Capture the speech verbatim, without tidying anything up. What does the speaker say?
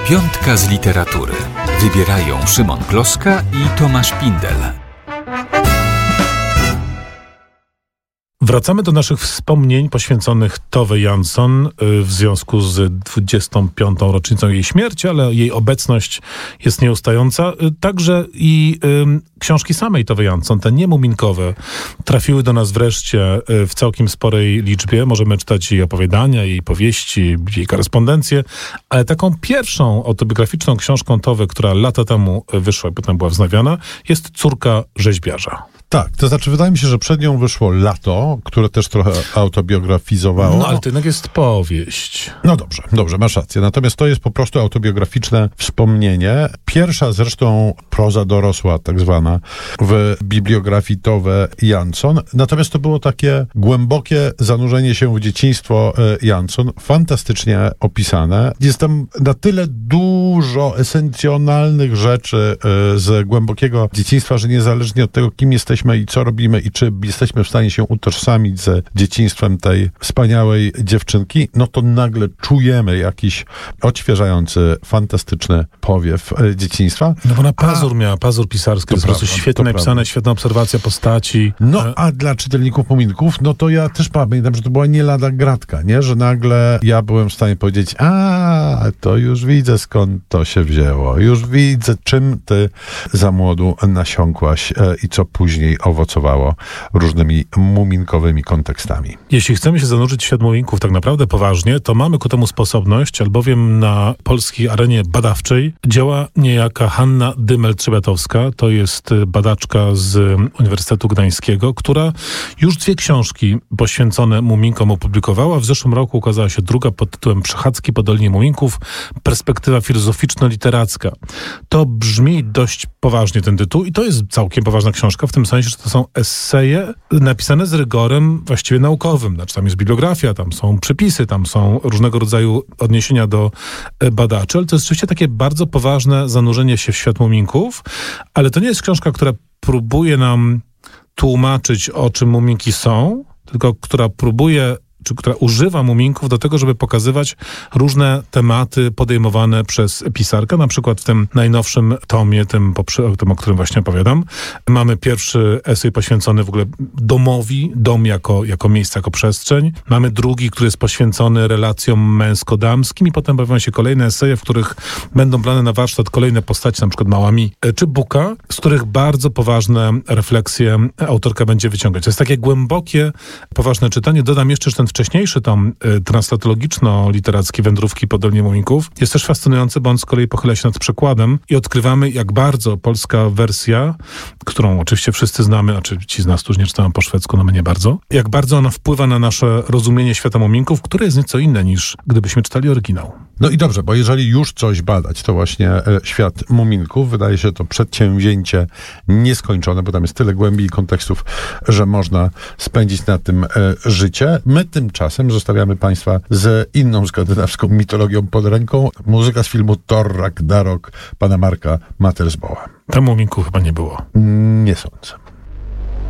Piątka z literatury. Wybierają Szymon Kloska i Tomasz Pindel. Wracamy do naszych wspomnień poświęconych Tove Jansson w związku z dwudziestą piątą rocznicą jej śmierci, ale jej obecność jest nieustająca. Także i y, książki samej Tove Jansson, te niemuminkowe, trafiły do nas wreszcie w całkiem sporej liczbie. Możemy czytać jej opowiadania, jej powieści, jej korespondencję, ale taką pierwszą autobiograficzną książką Tove, która lata temu wyszła, potem była wznawiana, jest Córka rzeźbiarza. Tak, to znaczy wydaje mi się, że przed nią wyszło Lato, które też trochę autobiografizowało. No ale to jednak jest powieść. No dobrze, dobrze, masz rację. Natomiast to jest po prostu autobiograficzne wspomnienie. Pierwsza zresztą proza dorosła, tak zwana, w bibliografii Tove Jansson. Natomiast to było takie głębokie zanurzenie się w dzieciństwo Jansson, fantastycznie opisane. Jest tam na tyle dużo esencjonalnych rzeczy z głębokiego dzieciństwa, że niezależnie od tego, kim jesteśmy, i co robimy i czy jesteśmy w stanie się utożsamić z dzieciństwem tej wspaniałej dziewczynki, no to nagle czujemy jakiś odświeżający, fantastyczny powiew dzieciństwa. No bo na pazur a, miała, pazur pisarski, to jest po prostu świetnie napisane, świetna obserwacja postaci. No a dla czytelników muminków, no to ja też pamiętam, że to była nie lada gratka, nie? Że nagle ja byłem w stanie powiedzieć, a to już widzę, skąd to się wzięło. Już widzę, czym ty za młodu nasiąkłaś i co później owocowało różnymi muminkowymi kontekstami. Jeśli chcemy się zanurzyć w świat muminków tak naprawdę poważnie, to mamy ku temu sposobność, albowiem na polskiej arenie badawczej działa niejaka Hanna Dymel-Trzebiatowska. To jest badaczka z Uniwersytetu Gdańskiego, która już dwie książki poświęcone muminkom opublikowała. W zeszłym roku ukazała się druga pod tytułem Przechadzki po Dolinie Muminków. Perspektywa filozoficzno-literacka. To brzmi dość poważnie ten tytuł i to jest całkiem poważna książka, w tym sensie, że to są eseje napisane z rygorem właściwie naukowym. Znaczy tam jest bibliografia, tam są przepisy, tam są różnego rodzaju odniesienia do badaczy, ale to jest rzeczywiście takie bardzo poważne zanurzenie się w świat muminków, ale to nie jest książka, która próbuje nam tłumaczyć, o czym muminki są, tylko która próbuje czy która używa muminków do tego, żeby pokazywać różne tematy podejmowane przez pisarkę. Na przykład w tym najnowszym tomie, tym, tym, o którym właśnie opowiadam, mamy pierwszy esej poświęcony w ogóle domowi, dom jako, jako miejsce, jako przestrzeń. Mamy drugi, który jest poświęcony relacjom męsko-damskim i potem pojawiają się kolejne eseje, w których będą brane na warsztat kolejne postaci, na przykład Małami czy Buka, z których bardzo poważne refleksje autorka będzie wyciągać. To jest takie głębokie, poważne czytanie. Dodam jeszcze, że ten wcześniejszy tom y, translatologiczno-literacki Wędrówki po Dolinie Muminków jest też fascynujący, bo on z kolei pochyla się nad przekładem i odkrywamy, jak bardzo polska wersja, którą oczywiście wszyscy znamy, znaczy ci z nas, którzy nie czytają po szwedzku, no my nie bardzo, jak bardzo ona wpływa na nasze rozumienie świata muminków, które jest nieco inne niż gdybyśmy czytali oryginał. No i dobrze, bo jeżeli już coś badać, to właśnie e, świat muminków, wydaje się to przedsięwzięcie nieskończone, bo tam jest tyle głębi i kontekstów, że można spędzić na tym e, życie. My tymczasem zostawiamy Państwa z inną skandynawską mitologią pod ręką. Muzyka z filmu Thor Ragnarok pana Marka Mattersboa. Tam muminków chyba nie było. Nie sądzę.